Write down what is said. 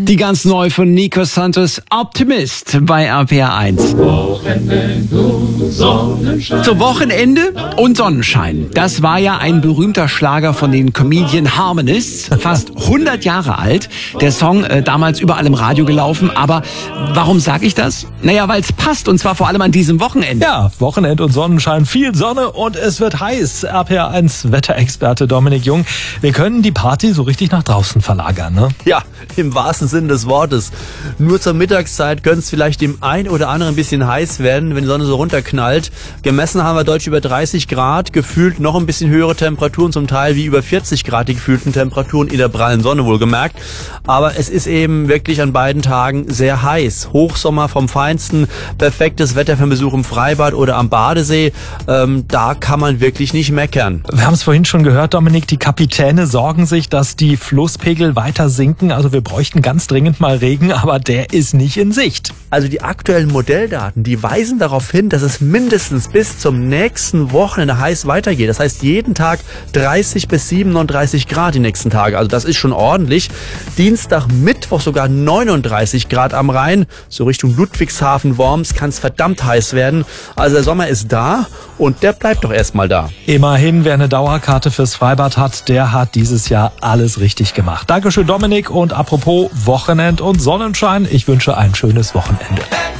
Die ganz neu von Nico Santos, Optimist bei RPR 1. Zu Wochenende und Sonnenschein. Das war ja ein berühmter Schlager von den Comedian Harmonists, fast 100 Jahre alt. Der Song damals überall im Radio gelaufen. Aber warum sage ich das? Naja, weil es passt, und zwar vor allem an diesem Wochenende. Ja, Wochenend und Sonnenschein, viel Sonne und es wird heiß. RPR 1 Wetterexperte Dominik Jung. Wir können die Party so richtig nach draußen verlagern, ne? Ja, im wahrsten Sinne des Wortes. Nur zur Mittagszeit könnte es vielleicht dem ein oder anderen ein bisschen heiß werden, wenn die Sonne so runterknallt. Gemessen haben wir deutlich über 30 Grad, gefühlt noch ein bisschen höhere Temperaturen, zum Teil wie über 40 Grad die gefühlten Temperaturen in der prallen Sonne wohlgemerkt. Aber es ist eben wirklich an beiden Tagen sehr heiß. Hochsommer vom Feinsten, perfektes Wetter für einen Besuch im Freibad oder am Badesee. Da kann man wirklich nicht meckern. Wir haben es vorhin schon gehört, Dominik, die Kapitäne sorgen sich, dass die Flusspegel weiter sinken. Also wir bräuchten ganz dringend mal Regen, aber der ist nicht in Sicht. Also die aktuellen Modelldaten, die weisen darauf hin, dass es mindestens bis zum nächsten Wochenende heiß weitergeht. Das heißt jeden Tag 30 bis 37 Grad die nächsten Tage. Also das ist schon ordentlich. Dienstag, Mittwoch sogar 39 Grad am Rhein. So Richtung Ludwigshafen, Worms kann es verdammt heiß werden. Also der Sommer ist da und der bleibt doch erstmal da. Immerhin, wer eine Dauerkarte fürs Freibad hat, der hat dieses Jahr alles richtig gemacht. Dankeschön, Dominik. Und apropos Wochenend und Sonnenschein, ich wünsche ein schönes Wochenende.